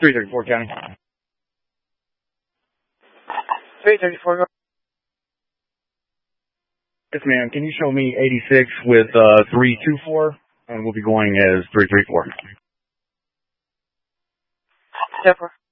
334 County. 334, go. Yes, ma'am. Can you show me 86 with 324? And we'll be going as 334. 10-4.